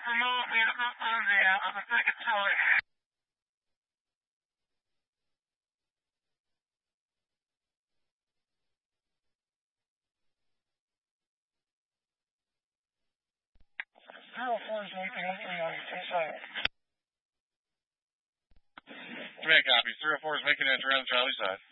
on the second floor. Command copy. 304 is making entry on the Charlie side.